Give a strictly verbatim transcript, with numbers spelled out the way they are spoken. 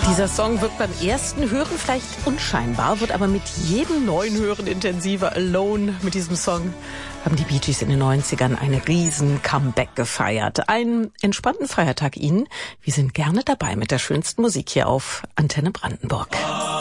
Dieser Song wirkt beim ersten Hören vielleicht unscheinbar, wird aber mit jedem neuen Hören intensiver. Alone, mit diesem Song haben die Bee Gees in den neunzigern einen riesen Comeback gefeiert. Einen entspannten Feiertag Ihnen. Wir sind gerne dabei mit der schönsten Musik hier auf Antenne Brandenburg.